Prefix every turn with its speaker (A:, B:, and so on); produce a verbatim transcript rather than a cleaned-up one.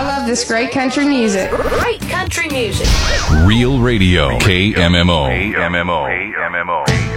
A: I love this great country music.
B: Great country music.
C: Real Radio. K M M O.
D: K M M O. K M M O.